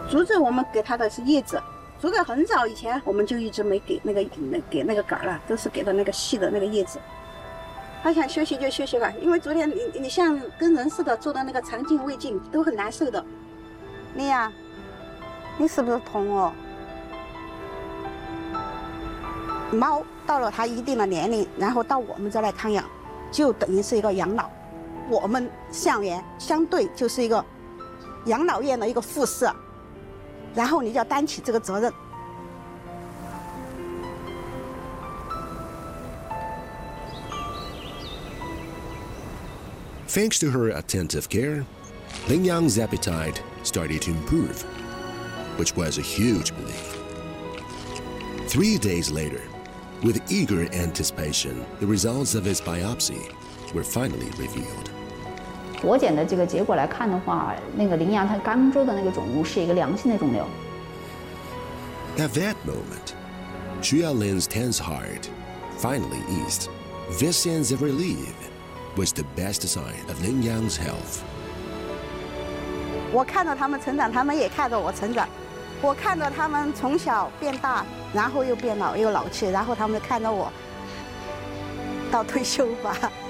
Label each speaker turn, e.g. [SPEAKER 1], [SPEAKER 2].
[SPEAKER 1] 竹子我们给它的是叶子，竹子很早以前我们就一直没给那个杆了，都是给的那个细的那个叶子。他想休息就休息吧，因为昨天你像跟人似的做的那个肠镜胃镜都很难受的。你呀，你是不是痛哦？猫到了它一定的年龄，然后到我们这来看养，就等于是一个养老。我们向园相对就是一个养老院的一个附设，然后你就要担起这个责任。
[SPEAKER 2] Thanks to her attentive care, Ling Yang's appetite started to improve, which was a huge relief. 3 days later, with eager anticipation, the results of his biopsy were finally revealed.
[SPEAKER 3] 活检的这个结果来看的话，那个羚羊它肛周的那个肿瘤是一个良性的肿瘤。
[SPEAKER 2] At that moment, Xu Yalin's tense heart finally eased. This sense of relief was the best sign of Ling Yang's health.
[SPEAKER 1] 我看着他们成长，他们也看着我成长。我看着他们从小变大，然后又变老又老去，然后他们看着我到退休吧。